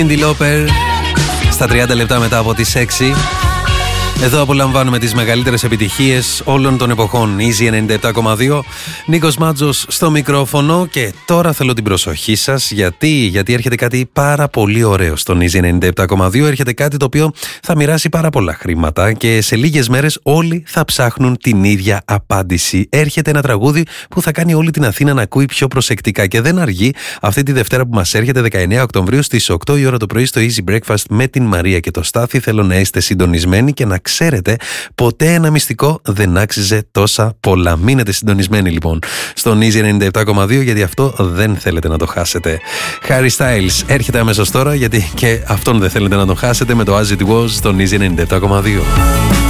Cindy Lauper στα 30 λεπτά μετά από τις 6. Εδώ απολαμβάνουμε τις μεγαλύτερες επιτυχίες όλων των εποχών. Easy 97,2. Νίκος Μάτζος στο μικρόφωνο. Και τώρα θέλω την προσοχή σας. Γιατί έρχεται κάτι πάρα πολύ ωραίο στον Easy 97,2. Έρχεται κάτι το οποίο θα μοιράσει πάρα πολλά χρήματα και σε λίγες μέρες όλοι θα ψάχνουν την ίδια απάντηση. Έρχεται ένα τραγούδι που θα κάνει όλη την Αθήνα να ακούει πιο προσεκτικά και δεν αργεί αυτή τη Δευτέρα που μας έρχεται 19 Οκτωβρίου στις 8 η ώρα το πρωί στο Easy Breakfast με την Μαρία και το Στάθη. Θέλω να είστε συντονισμένοι και να ξέρετε, ποτέ ένα μυστικό δεν άξιζε τόσα πολλά. Μείνετε συντονισμένοι λοιπόν στον Easy 97,2 γιατί αυτό δεν θέλετε να το χάσετε. Harry Styles έρχεται αμέσως τώρα γιατί και αυτόν δεν θέλετε να το χάσετε με το As It Was στον Easy 97,2.